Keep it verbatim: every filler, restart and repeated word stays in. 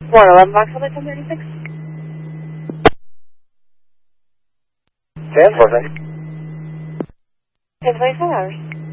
one eleven Vauxhall by ten thirty-six. ten, four, ten. ten twenty-five hours.